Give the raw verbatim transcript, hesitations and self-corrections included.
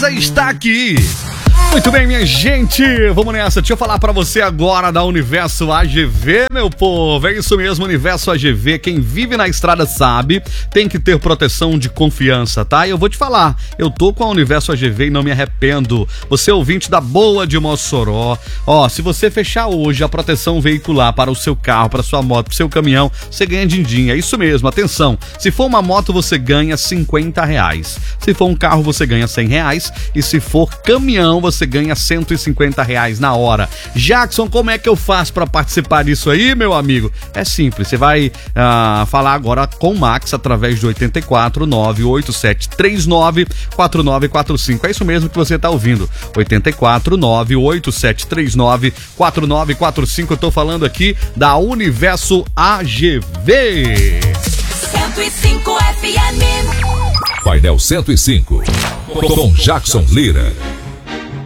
certeza está aqui. Muito bem, minha gente, vamos nessa. Deixa eu falar pra você agora da Universo A G V, meu povo. É isso mesmo, Universo A G V. Quem vive na estrada sabe, tem que ter proteção de confiança, tá? E eu vou te falar, eu tô com a Universo A G V e não me arrependo. Você é ouvinte da boa de Mossoró. Ó, se você fechar hoje a proteção veicular para o seu carro, para sua moto, para o seu caminhão, você ganha din-din. É isso mesmo, atenção. Se for uma moto, você ganha cinquenta reais. Se for um carro, você ganha cem reais. E se for caminhão, você ganha cento e cinquenta reais na hora. Jackson, como é que eu faço para participar disso aí, meu amigo? É simples, você vai uh, falar agora com o Max através do oito quatro, nove oito sete três nove, quatro nove quatro cinco. É isso mesmo que você tá ouvindo. oito quatro, nove oito sete três nove, quatro nove quatro cinco. Eu tô falando aqui da Universo A G V. cento e cinco F M. Painel cento e cinco. Com Jackson Lira.